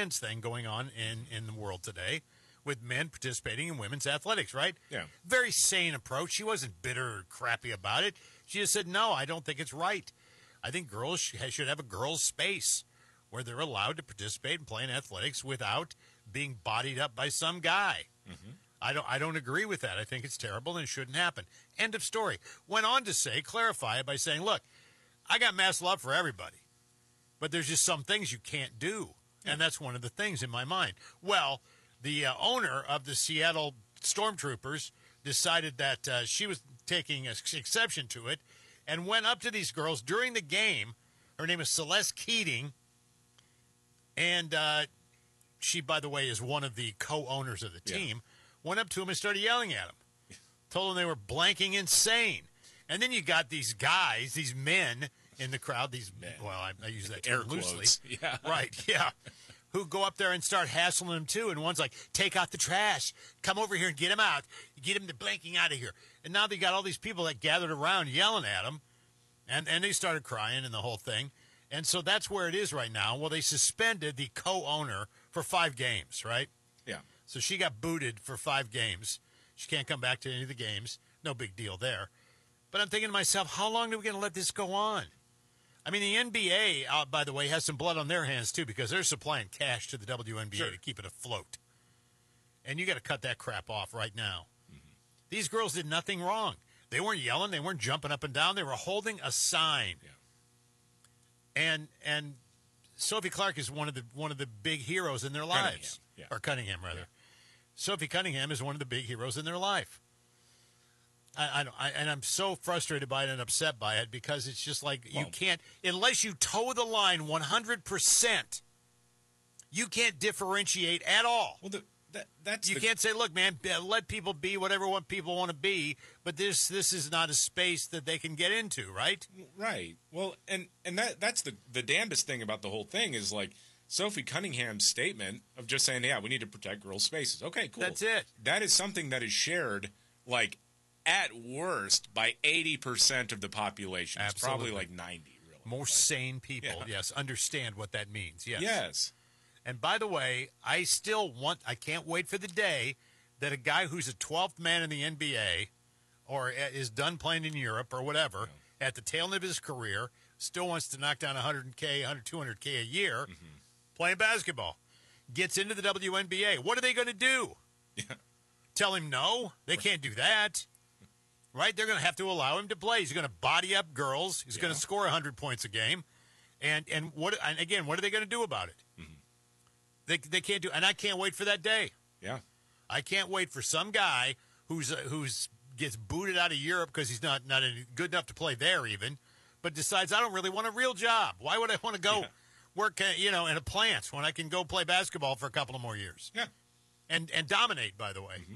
trans thing going on in the world today with men participating in women's athletics, right? Yeah. Very sane approach. She wasn't bitter or crappy about it. She just said, no, I don't think it's right. I think girls should have a girls' space where they're allowed to participate and play in athletics without being bodied up by some guy. Mm-hmm. I don't agree with that. I think it's terrible and it shouldn't happen. End of story. Went on to clarify it by saying, look, I got mass love for everybody, but there's just some things you can't do. And that's one of the things in my mind. Well, the owner of the Seattle Stormtroopers decided that she was taking exception to it and went up to these girls during the game. Her name is Celeste Keating, and she, by the way, is one of the co-owners of the team. Went up to them and started yelling at them. Told them they were blanking insane. And then you got these guys, these men in the crowd, these men. Well, I use that term loosely. Yeah. Right, yeah. Who go up there and start hassling them, too. And one's like, take out the trash. Come over here and get him out. Get him the blanking out of here. And now they got all these people that gathered around yelling at him. And they started crying and the whole thing. And so that's where it is right now. Well, they suspended the co-owner for 5 games, right? Yeah. So she got booted for 5 games. She can't come back to any of the games. No big deal there. But I'm thinking to myself, how long are we going to let this go on? I mean, the NBA, by the way, has some blood on their hands, too, because they're supplying cash to the WNBA to keep it afloat. And you got to cut that crap off right now. Mm-hmm. These girls did nothing wrong. They weren't yelling. They weren't jumping up and down. They were holding a sign. Yeah. And Sophie Clark is one of the big heroes in their lives. Cunningham, rather. Yeah. Sophie Cunningham is one of the big heroes in their life. And I'm so frustrated by it and upset by it because it's just like you can't, unless you toe the line 100%, you can't differentiate at all. Well, you can't say, look, man, let people be whatever people want to be, but this is not a space that they can get into, right? Right. Well, and that's the damnedest thing about the whole thing is like Sophie Cunningham's statement of just saying, yeah, we need to protect girls' spaces. Okay, cool. That's it. That is something that is shared, like, at worst, by 80% of the population. It's probably like 90, really. More sane people, yes, understand what that means, yes. Yes. And by the way, I can't wait for the day that a guy who's a 12th man in the NBA or is done playing in Europe or whatever, at the tail end of his career, still wants to knock down 100K, 200K a year playing basketball, gets into the WNBA. What are they going to do? Yeah. Tell him no? They can't do that. Right? They're going to have to allow him to play. He's going to body up girls. He's going to score 100 points a game. And again, what are they going to do about it? Mm-hmm. They can't do, and I can't wait for that day. Yeah. I can't wait for some guy who's gets booted out of Europe because he's not good enough to play there even, but decides I don't really want a real job. Why would I want to go work in a plant when I can go play basketball for a couple of more years? Yeah. And dominate, by the way. Mm-hmm.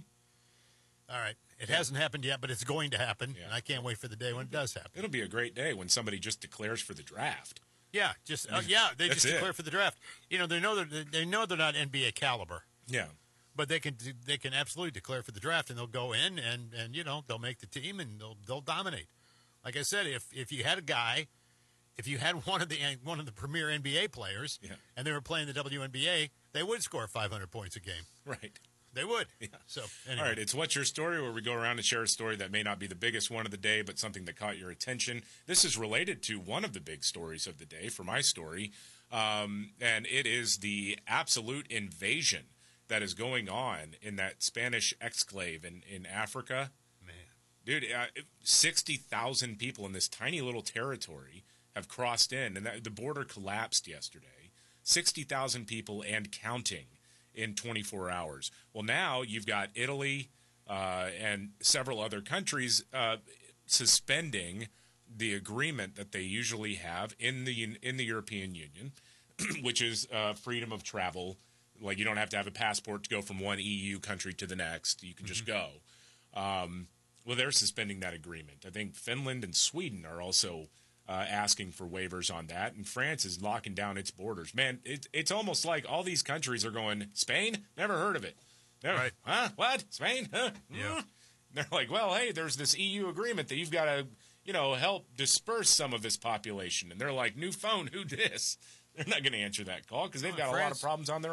All right. It hasn't happened yet, but it's going to happen, and I can't wait for the day when it does happen. It'll be a great day when somebody just declares for the draft. Yeah, they just declare for the draft. You know, they know they're not NBA caliber. Yeah, but they can absolutely declare for the draft, and they'll go in and they'll make the team and they'll dominate. Like I said, if you had a guy, if you had one of the premier NBA players, and they were playing the WNBA, they would score 500 points a game. Right. They would. Yeah. So, anyway. All right, it's What's Your Story, where we go around and share a story that may not be the biggest one of the day, but something that caught your attention. This is related to one of the big stories of the day for my story, and it is the absolute invasion that is going on in that Spanish exclave in Africa. Man. Dude, 60,000 people in this tiny little territory have crossed in, and the border collapsed yesterday. 60,000 people and counting in 24 hours. Well, now you've got Italy and several other countries suspending the agreement that they usually have in the European Union, which is freedom of travel. Like, you don't have to have a passport to go from one EU country to the next. You can just go. Well, they're suspending that agreement. I think Finland and Sweden are also asking for waivers on that, and France is locking down its borders. Man, it's almost like all these countries are going, Spain? Never heard of it. Never, right. Huh? What? Spain? Huh? Yeah. They're like, well, hey, there's this EU agreement that you've got to, help disperse some of this population. And they're like, new phone, who dis? They're not going to answer that call because they've got a lot of problems on their